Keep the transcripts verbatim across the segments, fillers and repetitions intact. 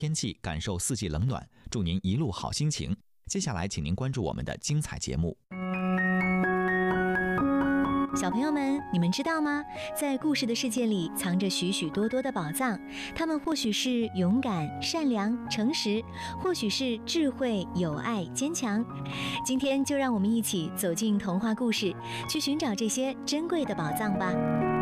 天气感受四季冷暖，祝您一路好心情。接下来请您关注我们的精彩节目。 小朋友们，你们知道吗？在故事的世界里藏着许许多多的宝藏，它们或许是勇敢、善良、诚实，或许是智慧、友爱、坚强。今天就让我们一起走进童话故事，去寻找这些珍贵的宝藏吧。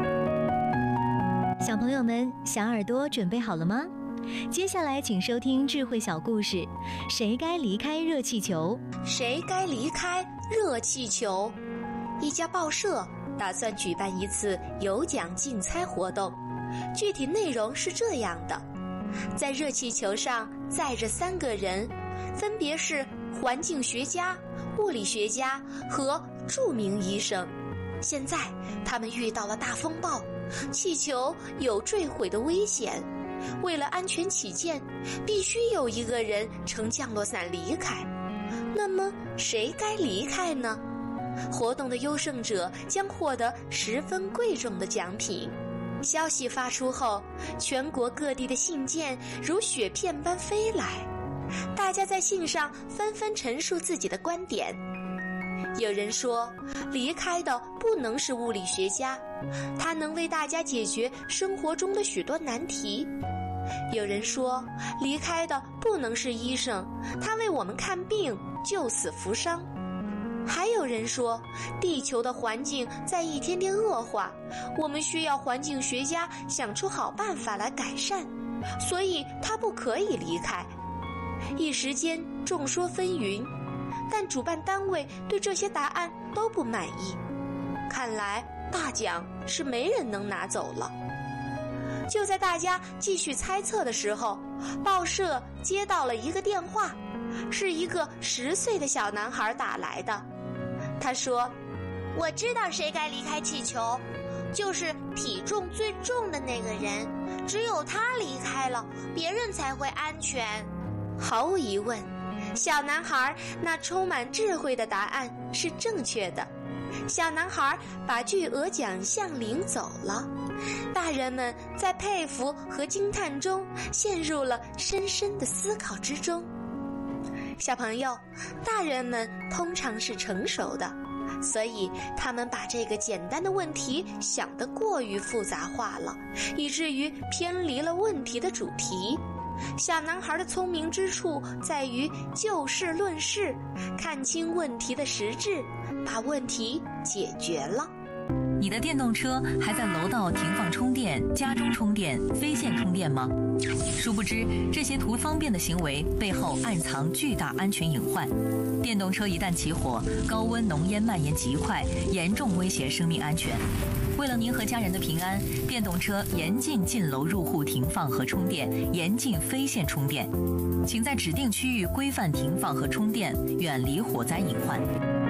小朋友们，小耳朵准备好了吗？接下来请收听智慧小故事，谁该离开热气球？ 谁该离开热气球？一家报社打算举办一次有奖竞猜活动，具体内容是这样的：在热气球上载着三个人，分别是环境学家、物理学家和著名医生。现在他们遇到了大风暴，气球有坠毁的危险，为了安全起见，必须有一个人乘降落伞离开。那么谁该离开呢？活动的优胜者将获得十分贵重的奖品。消息发出后，全国各地的信件如雪片般飞来，大家在信上纷纷陈述自己的观点。有人说，离开的不能是物理学家，他能为大家解决生活中的许多难题。有人说，离开的不能是医生，他为我们看病，救死扶伤。还有人说，地球的环境在一天天恶化，我们需要环境学家想出好办法来改善，所以他不可以离开。一时间众说纷纭，但主办单位对这些答案都不满意，看来大奖是没人能拿走了。就在大家继续猜测的时候，报社接到了一个电话，是一个十岁的小男孩打来的。他说，我知道谁该离开气球，就是体重最重的那个人，只有他离开了，别人才会安全。毫无疑问，小男孩那充满智慧的答案是正确的。小男孩把巨额奖项领走了，大人们在佩服和惊叹中陷入了深深的思考之中。小朋友，大人们通常是成熟的，所以他们把这个简单的问题想得过于复杂化了，以至于偏离了问题的主题。小男孩的聪明之处在于就事论事，看清问题的实质，把问题解决了。 你的电动车还在楼道停放充电、家中充电、非线充电吗？殊不知，这些图方便的行为背后暗藏巨大安全隐患。电动车一旦起火，高温浓烟蔓延极快，严重威胁生命安全。为了您和家人的平安，电动车严禁进楼入户停放和充电，严禁非线充电。请在指定区域规范停放和充电，远离火灾隐患。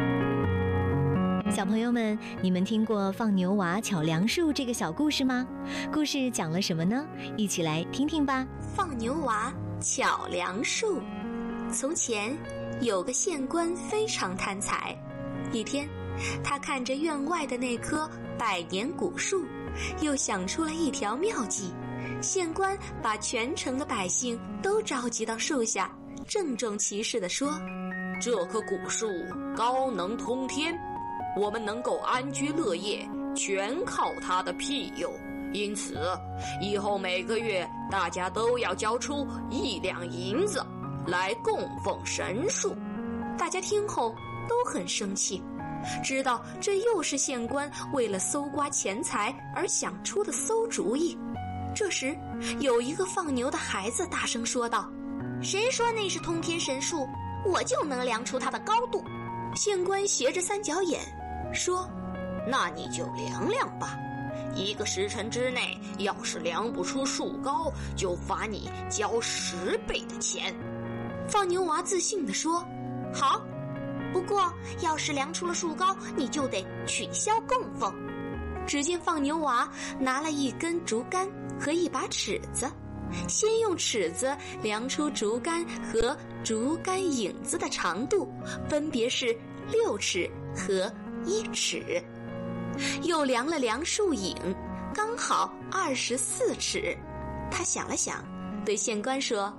小朋友们，你们听过放牛娃巧梁树这个小故事吗？故事讲了什么呢？一起来听听吧。 放牛娃巧梁树。从前有个县官非常贪财，一天他看着院外的那棵百年古树，又想出了一条妙计。县官把全城的百姓都召集到树下，郑重其事地说， 这棵古树高能通天，我们能够安居乐业，全靠它的庇佑。因此，以后每个月大家都要交出一两银子来供奉神树。 大家听后都很生气，知道这又是县官为了搜刮钱财而想出的馊主意。这时，有一个放牛的孩子大声说道，谁说那是通天神树？我就能量出它的高度。县官斜着三角眼说， 那你就量量吧，一个时辰之内要是量不出树高，就罚你交十倍的钱。 放牛娃自信地说，好，不过要是量出了树高，你就得取消供奉。只见放牛娃拿了一根竹竿和一把尺子，先用尺子量出竹竿和竹竿影子的长度，分别是六尺和一尺，又量了量树影，刚好二十四尺。他想了想，对县官说，